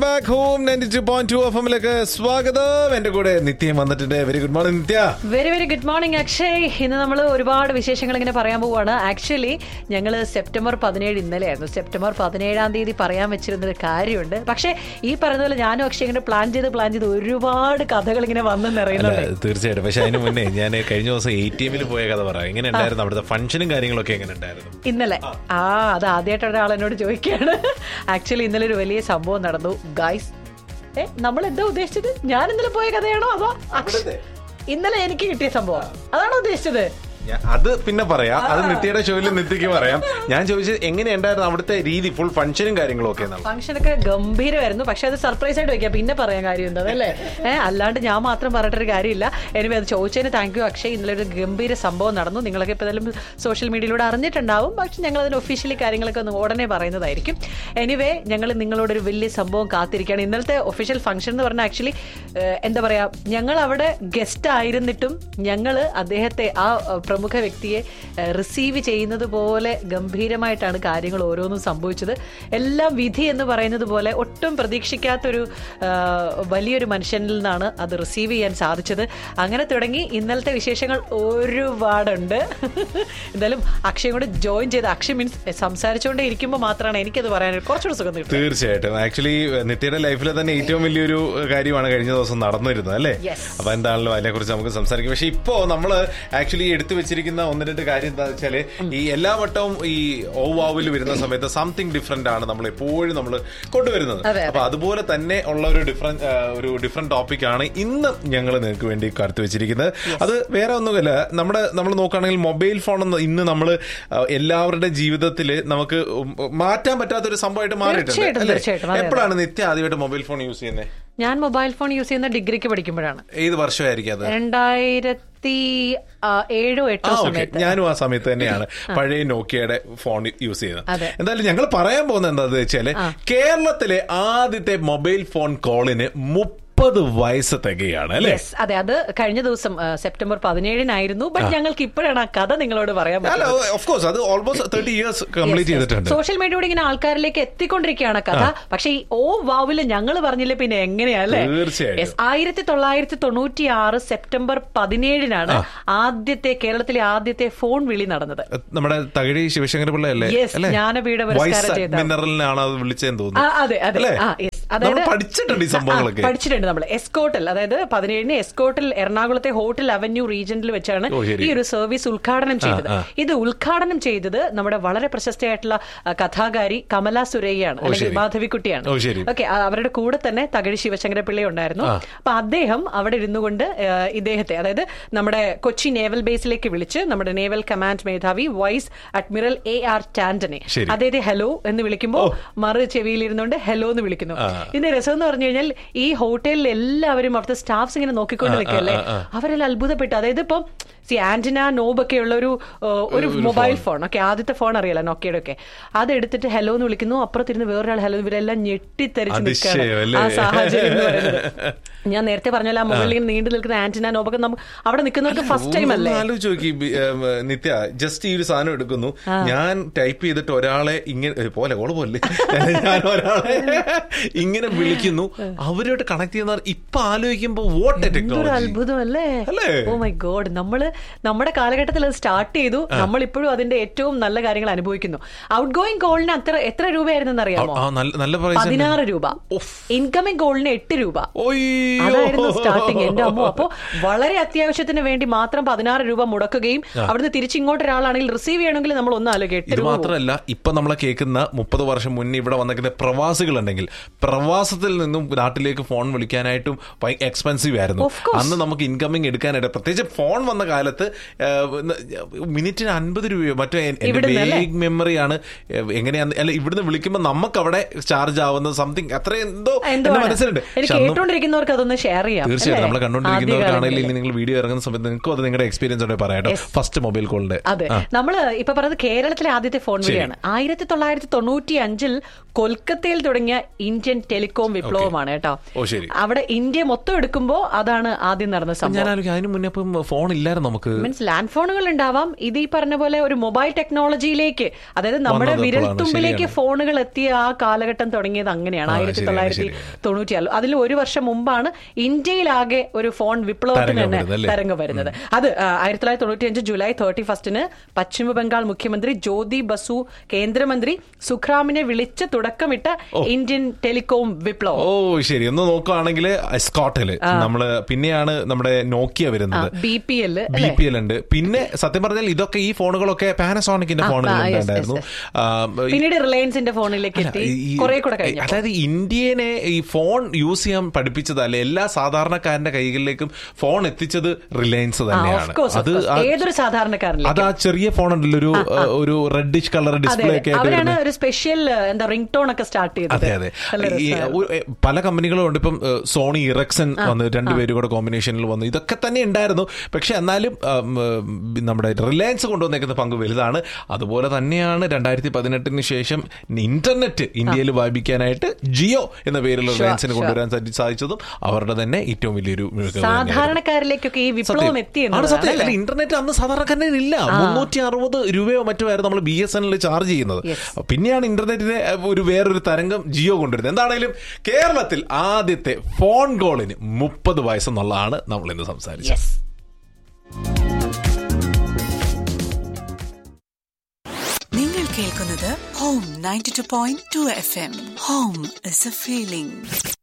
Back home 92.2 FM-ലേക്ക് സ്വാഗതം. എന്റെ കൂടെ നിത്യം വന്നിട്ടുണ്ട്. വെരി ഗുഡ് മോർണിംഗ് നിത്യ. Very good morning Akshay. ഇന്ന് നമ്മൾ ഒരുപാട് വിശേഷങ്ങൾ ഇങ്ങനെ പറയാൻ പോവുകയാണ്. ആക്ച്വലി ഞങ്ങൾ സെപ്റ്റംബർ 17 ഇന്നലെയായിരുന്നു. സെപ്റ്റംബർ 17 തീയതി പറയാൻ വെച്ചിരുന്നൊരു കാര്യമുണ്ട്. പക്ഷേ ഈ പറഞ്ഞ പോലെ ഞാനും അക്ഷയ് ഇങ്ങനെ പ്ലാൻ ചെയ്ത് ഒരുപാട് കഥകൾ ഇങ്ങനെ വന്നു നിറയുന്നുണ്ട്. തീർച്ചയായിട്ടും. പക്ഷെ അതിന് മുന്നേ ഞാൻ കഴിഞ്ഞ ദിവസം ATM-ൽ പോയ കഥ പറയാം. എങ്ങനെ ഉണ്ടായിരുന്നു അവിടുത്തെ ഫംഗ്ഷനും കാര്യങ്ങളൊക്കെ എങ്ങനെ ഉണ്ടായിരുന്നു ഇന്നലെ? അത് ആദ്യമായിട്ട് ഒരാൾ എന്നോട് ചോദിക്കുകയാണ്. ആക്ച്വലി ഇന്നലെ ഒരു വലിയ സംഭവം നടന്നു ഗൈസ്. നമ്മൾ എന്താ ഉദ്ദേശിച്ചത്? ഞാൻ ഇന്നലെ പോയ കഥയാണോ അതോ ഇന്നലെ എനിക്ക് കിട്ടിയ സംഭവം അതാണോ ഉദ്ദേശിച്ചത്? അത് പിന്നെ പറയാം. അത് നിത്യയുടെ ഷോയിൽ നിത്യക്ക് പറയാം. ഞാൻ ചോദിച്ചത് എങ്ങനെയുണ്ടായിരുന്നു അവിടുത്തെ രീതി, ഫുൾ ഫംഗ്ഷനും കാര്യങ്ങളും ഒക്കെ? ഫംഗ്ഷനൊക്കെ ഗംഭീരമായിരുന്നു. പക്ഷെ അത് സർപ്രൈസ് ആയിട്ട് വെക്കാം, പിന്നെ പറയാൻ കാര്യം എന്താണല്ലേ. അല്ലാണ്ട് ഞാൻ മാത്രം പറഞ്ഞിട്ടൊരു കാര്യമില്ല. എനിവേ അത് ചോദിച്ചതിന് താങ്ക് യു അക്ഷയ്. ഇന്നലെ ഒരു ഗംഭീര സംഭവം നടന്നു. നിങ്ങളൊക്കെ ഇപ്പോൾ ഏതായാലും സോഷ്യൽ മീഡിയയിലൂടെ അറിഞ്ഞിട്ടുണ്ടാവും. പക്ഷെ ഞങ്ങൾ അതിന് ഒഫീഷ്യലി കാര്യങ്ങളൊക്കെ ഒന്ന് ഉടനെ പറയുന്നതായിരിക്കും. എനിവേ ഞങ്ങൾ നിങ്ങളോടൊരു വലിയ സംഭവം കാത്തിരിക്കുകയാണ്. ഇന്നലത്തെ ഒഫീഷ്യൽ ഫംഗ്ഷൻ എന്ന് പറഞ്ഞാൽ ആക്ച്വലി എന്താ പറയാ, ഞങ്ങൾ അവിടെ ഗസ്റ്റ് ആയിരുന്നിട്ടും ഞങ്ങൾ അദ്ദേഹത്തെ ആ പ്രമുഖ വ്യക്തിയെ റിസീവ് ചെയ്യുന്നത് പോലെ ഗംഭീരമായിട്ടാണ് കാര്യങ്ങൾ ഓരോന്നും സംഭവിച്ചത്. എല്ലാം വിധി എന്ന് പറയുന്നത് പോലെ ഒട്ടും പ്രതീക്ഷിക്കാത്തൊരു വലിയൊരു മനുഷ്യനിൽ നിന്നാണ് അത് റിസീവ് ചെയ്യാൻ സാധിച്ചത്. അങ്ങനെ തുടങ്ങി ഇന്നലത്തെ വിശേഷങ്ങൾ ഒരുപാടുണ്ട്. എന്തായാലും അക്ഷയും കൂടെ ജോയിൻ ചെയ്ത്, അക്ഷയ് മീൻസ് സംസാരിച്ചുകൊണ്ടേ ഇരിക്കുമ്പോൾ മാത്രമാണ് എനിക്കത് പറയാൻ കുറച്ചുകൂടെ സുഖം കിട്ടും. തീർച്ചയായിട്ടും. ആക്ച്വലി നിത്യയുടെ ലൈഫിലെ തന്നെ ഏറ്റവും വലിയൊരു കാര്യമാണ് കഴിഞ്ഞ ദിവസം നടന്നിരുന്നത് അല്ലേ? അപ്പൊ എന്താണല്ലോ അതിനെക്കുറിച്ച് നമുക്ക് സംസാരിക്കാം. പക്ഷെ ഇപ്പോ നമ്മള് ആക്ച്വലി എടുത്തു വെച്ചിരിക്കുന്ന ഒന്ന് രണ്ട് കാര്യം എന്താ വെച്ചാല്, ഈ എല്ലാ വട്ടവും ഈ ഓവാവിൽ വരുന്ന സമയത്ത് സംതിങ് ഡിഫറെന്റ് ആണ് നമ്മൾ എപ്പോഴും നമ്മൾ കൊണ്ടുവരുന്നത്. അപ്പൊ അതുപോലെ തന്നെ ഉള്ള ഒരു ഡിഫറെന്റ് ടോപ്പിക്കാണ് ഇന്ന് ഞങ്ങൾ നിങ്ങൾക്ക് വേണ്ടി കടത്തി വെച്ചിരിക്കുന്നത്. അത് വേറെ ഒന്നുമില്ല, നമ്മൾ നോക്കുകയാണെങ്കിൽ മൊബൈൽ ഫോൺ ഇന്ന് നമ്മൾ എല്ലാവരുടെ ജീവിതത്തിൽ നമുക്ക് മാറ്റാൻ പറ്റാത്തൊരു സംഭവമായിട്ട് മാറിയിട്ടുണ്ട്. എപ്പോഴാണ് നിത്യ ആദ്യമായിട്ട് മൊബൈൽ ഫോൺ യൂസ് ചെയ്യുന്നത്? ഞാൻ മൊബൈൽ ഫോൺ യൂസ് ചെയ്യുന്ന ഡിഗ്രിക്ക് പഠിക്കുമ്പോഴാണ്. ഏത് വർഷമായിരിക്കും അത്? 2007-08 സമയത്ത്. ഞാനും ആ സമയത്ത് തന്നെയാണ് പഴയ നോക്കിയയുടെ ഫോൺ യൂസ് ചെയ്യുന്നത്. എന്തായാലും ഞങ്ങൾ പറയാൻ പോകുന്നത് എന്താണെന്ന് വെച്ചാല്, കേരളത്തിലെ ആദ്യത്തെ മൊബൈൽ ഫോൺ കോളിന് 30 വയസ്സ് തികയാണ് അല്ലേ? അതെ, അത് കഴിഞ്ഞ ദിവസം സെപ്റ്റംബർ 17 ബട്ട് ഞങ്ങൾക്ക് ഇപ്പോഴാണ് ആ കഥ നിങ്ങളോട് പറയാൻ പറ്റുന്നത്. ഓഫ് കോഴ്സ് അത് ഓൾമോസ്റ്റ് 30 years കംപ്ലീറ്റ് ചെയ്തിട്ടുണ്ട്. സോഷ്യൽ മീഡിയയോട് ഇങ്ങനെ ആൾക്കാരിലേക്ക് എത്തിക്കൊണ്ടിരിക്കുകയാണ് കഥ. പക്ഷെ ഈ വാവില് ഞങ്ങൾ പറഞ്ഞില്ലേ പിന്നെ എങ്ങനെയല്ലേ? 1996 സെപ്റ്റംബർ 17 ആദ്യത്തെ കേരളത്തിലെ ആദ്യത്തെ ഫോൺ വിളി നടന്നത്. നമ്മുടെ തകഴി ശിവശങ്കര പിള്ള അല്ലേ? ജ്ഞാനപീഠ പുരസ്കാരം ചെയ്ത മിനറലിനാണ് അത് വിളിച്ചതെന്ന് തോന്നുന്നു. അതായത് പഠിച്ചിട്ടുണ്ട് ഈ സംഭവങ്ങളൊക്കെ. പഠിച്ചിട്ടുണ്ട് നമ്മൾ. എസ്കോട്ടിൽ, അതായത് 17 എസ്കോട്ടിൽ എറണാകുളത്തെ ഹോട്ടൽ അവന്യൂ റീജനിൽ വെച്ചാണ് ഈ ഒരു സർവീസ് ഉദ്ഘാടനം ചെയ്തത്. ഇത് ഉദ്ഘാടനം ചെയ്തത് നമ്മുടെ വളരെ പ്രശസ്തയായിട്ടുള്ള കഥാകാരി കമല സുരയ്യാണ്, അല്ലെങ്കിൽ മാധവിക്കുട്ടിയാണ്. ഓക്കെ, അവരുടെ കൂടെ തന്നെ തകഴി ശിവശങ്കര പിള്ള ഉണ്ടായിരുന്നു. അപ്പൊ അദ്ദേഹം അവിടെ ഇരുന്നുകൊണ്ട് ഇദ്ദേഹത്തെ, അതായത് നമ്മുടെ കൊച്ചി നേവൽ ബേസിലേക്ക് വിളിച്ച് നമ്മുടെ നേവൽ കമാൻഡ് മേധാവി വൈസ് അഡ്മിറൽ AR ടാൻഡനെ അദ്ദേഹത്തെ ഹലോ എന്ന് വിളിക്കുമ്പോൾ മറു ചെവിയിൽ ഇരുന്നുകൊണ്ട് ഹലോ എന്ന് വിളിക്കുന്നു. ഇതിന്റെ രസം എന്ന് പറഞ്ഞു കഴിഞ്ഞാൽ ഈ ഹോട്ടലിൽ എല്ലാവരും അവിടുത്തെ സ്റ്റാഫ്സ് ഇങ്ങനെ നോക്കിക്കൊണ്ട് നിൽക്കല്ലേ, അവരെല്ലാം അത്ഭുതപ്പെട്ടു. അതായത് ഇപ്പം ആന്റിന നോബൊക്കെ ഉള്ള ഒരു മൊബൈൽ ഫോൺ, ഓക്കെ, ആദ്യത്തെ ഫോൺ അറിയാലോ നോക്കിയുടെ ഒക്കെ, അതെടുത്തിട്ട് ഹലോ എന്ന് വിളിക്കുന്നു, അപ്പുറത്തിരുന്ന് വേറൊരാൾ ഹലോ, ഇവരെല്ലാം ഞെട്ടിത്തെറിച്ച് നിൽക്കുകയാണ് ആ സാഹചര്യം എന്ന് പറയുന്നത്. ഞാൻ നേരത്തെ പറഞ്ഞല്ലോ, ആ മുകളിൽ നീണ്ടു നിൽക്കുന്ന ആന്റിന നോബൊക്കെ അവിടെ നിൽക്കുന്നവർക്ക് ഫസ്റ്റ് ടൈം അല്ലേ? ആലോചിച്ച് നിത്യ, ജസ്റ്റ് ഈ ഒരു സാധനം എടുക്കുന്നു, ഞാൻ ടൈപ്പ് ചെയ്തിട്ട് ഒരാളെ ഇങ്ങനെ പോലെ ഞാൻ ഒരാളെ ഇങ്ങനെ വിളിക്കുന്നു, അവരോട്ട് കണക്ട് ചെയ്യുന്ന ഇപ്പൊ ആലോചിക്കുമ്പോ അത്ഭുതം അല്ലേ? Oh my God. നമ്മുടെ കാലഘട്ടത്തിൽ അത് സ്റ്റാർട്ട് ചെയ്തു, നമ്മളിപ്പോഴും അതിന്റെ ഏറ്റവും നല്ല കാര്യങ്ങൾ അനുഭവിക്കുന്നു. ഔട്ട് ഗോയിങ് കോളിന് എത്ര രൂപയായിരുന്നു അറിയാമോ? 16 രൂപ. ഇൻകമിംഗ് കോളിന് 8 രൂപ. അതായിരുന്നു സ്റ്റാർട്ടിങ്. എന്റെ അമ്മോ. അപ്പോ വളരെ അത്യാവശ്യത്തിന് വേണ്ടി മാത്രം 16 രൂപ മുടക്കുകയും അവിടുന്ന് തിരിച്ചിങ്ങോട്ട് ഒരാളാണെങ്കിൽ റിസീവ് ചെയ്യണമെങ്കിൽ നമ്മൾ ഒന്ന് ആലോചിക്കും. ഇത് മാത്രമല്ല, ഇപ്പൊ നമ്മളെ കേൾക്കുന്ന 30 വർഷം മുന്നേ ഇവിടെ വന്നിരിക്കുന്ന പ്രവാസികളുണ്ടെങ്കിൽ പ്രവാസത്തിൽ നിന്നും നാട്ടിലേക്ക് ഫോൺ വിളിക്കാനായിട്ടും എക്സ്പെൻസീവ് ആയിരുന്നു. അന്ന് നമുക്ക് ഇൻകമിംഗ് എടുക്കാനായിട്ട്, പ്രത്യേകിച്ച് ഫോൺ വന്ന കാലത്ത് മിനിറ്റിന് 50 രൂപയോ മറ്റോ, ബേഗ് മെമ്മറിയാണ്. എങ്ങനെയാന്ന് അല്ല, ഇവിടുന്ന് വിളിക്കുമ്പോൾ നമുക്ക് അവിടെ ചാർജ് ആവുന്നത് സംതിങ് അത്ര എന്തോ മനസ്സിലുണ്ട്. തീർച്ചയായിട്ടും നമ്മളെ കണ്ടുകൊണ്ടിരിക്കുന്നവർക്കാണെങ്കിൽ നിങ്ങൾ വീഡിയോ ഇറങ്ങുന്ന സമയത്ത് നിങ്ങൾക്കും അത് നിങ്ങളുടെ എക്സ്പീരിയൻസ് ഉണ്ടെങ്കിൽ പറയാട്ടോ. ഫസ്റ്റ് മൊബൈൽ കോളിന്റെ അതെ, നമ്മൾ ഇപ്പൊ പറഞ്ഞത് കേരളത്തിലെ ആദ്യത്തെ ഫോൺ വിളിയാണ്. 1995 കൊൽക്കത്തയിൽ തുടങ്ങിയ ഇന്ത്യൻ ടെലികോം വിപ്ലവമാണ് കേട്ടോ. അവിടെ ഇന്ത്യ മൊത്തം എടുക്കുമ്പോൾ അതാണ് ആദ്യം നടന്ന സംഭവം. അതിന് മുന്നേ ഫോൺ ഇല്ലായിരുന്നു നമുക്ക്. മീൻസ് ലാൻഡ് ഫോണുകൾ ഉണ്ടാവാം. ഇത് ഈ പറഞ്ഞ പോലെ ഒരു മൊബൈൽ ടെക്നോളജിയിലേക്ക്, അതായത് നമ്മുടെ വിരൽത്തുമ്പിലേക്ക് ഫോണുകൾ എത്തിയ ആ കാലഘട്ടം തുടങ്ങിയത് അങ്ങനെയാണ് 1996. അതിൽ ഒരു വർഷം മുമ്പാണ് ഇന്ത്യയിലാകെ ഒരു ഫോൺ വിപ്ലവത്തിന് തന്നെ തരംഗം വരുന്നത്. അത് 1995 ജൂലൈ 31 പശ്ചിമ ബംഗാൾ മുഖ്യമന്ത്രി ജ്യോതി ബസു കേന്ദ്രമന്ത്രി സുഖ്രാമിനെ വിളിച്ച് തുടക്കമിട്ട ഇന്ത്യൻ ടെലികോം വിപ്ലവം. ശരി. ഒന്ന് നോക്കുകയാണെങ്കിൽ എസ്കോട്ടില് നമ്മള് പിന്നെയാണ് നമ്മുടെ നോക്കിയ വരുന്നത്, BPL ഉണ്ട്. പിന്നെ സത്യം പറഞ്ഞാൽ ഇതൊക്കെ ഈ ഫോണുകളൊക്കെ പാനസോണിക്കിന്റെ ഫോണുകളുണ്ടായിരുന്നു. പിന്നീട് റിലയൻസിന്റെ ഫോണിലേക്ക് എത്തി. അതായത് ഇന്ത്യനെ ഈ ഫോൺ യൂസ് ചെയ്യാൻ പഠിപ്പിച്ചതല്ല, എല്ലാ സാധാരണക്കാരന്റെ കൈകളിലേക്കും ഫോൺ എത്തിച്ചത് റിലയൻസ് തന്നെയാണ്. അത് ഏതൊരു സാധാരണക്കാരൻ, അത് ആ ചെറിയ ഫോൺ ഉണ്ടല്ലോ, ഒരു റെഡിഷ് കളർ ഡിസ്പ്ലേ ഒക്കെ ആയിട്ട് ഒരു സ്പെഷ്യൽ റിംഗ് ടോൺ ഒക്കെ സ്റ്റാർട്ട് ചെയ്തത്. അതെ അതെ. പല കമ്പനികളും ഉണ്ട്. ഇപ്പം സോണി ഇറക്സൺ വന്ന് രണ്ടുപേരും കൂടെ കോമ്പിനേഷനിൽ വന്നു. ഇതൊക്കെ തന്നെ ഉണ്ടായിരുന്നു. പക്ഷെ എന്നാലും നമ്മുടെ റിലയൻസ് കൊണ്ടുവന്നേക്കുന്ന പങ്ക് വലുതാണ്. അതുപോലെ തന്നെയാണ് 2018 ശേഷം ഇന്റർനെറ്റ് ഇന്ത്യയിൽ വ്യാപിക്കാനായിട്ട് ജിയോ എന്ന പേരിലുള്ള റിലയൻസിന് കൊണ്ടുവരാൻ സാധിച്ചതും അവരുടെ തന്നെ ഏറ്റവും വലിയൊരു സാധാരണക്കാരിലേക്കൊക്കെ ഈ വിപ്ലവം എത്തിയെന്ന്. ഇന്റർനെറ്റ് അന്ന് സാധാരണക്കാരനില്ല. 360 രൂപയോ മറ്റോ ആയിരുന്നു നമ്മൾ BSNL ചാർജ് ചെയ്യുന്നത്. പിന്നെയാണ് ഇന്റർനെറ്റിനെ വേറൊരു തരംഗം ജിയോ കൊണ്ടുവരുന്നത്. എന്താണെങ്കിലും കേരളത്തിൽ ആദ്യത്തെ ഫോൺ കോളിന് 30 വയസ്സെന്നുള്ളതാണ് നമ്മൾ ഇന്ന് സംസാരിച്ചത്. നിങ്ങൾ കേൾക്കുന്നത് home 92.2 FM. Home is A feeling.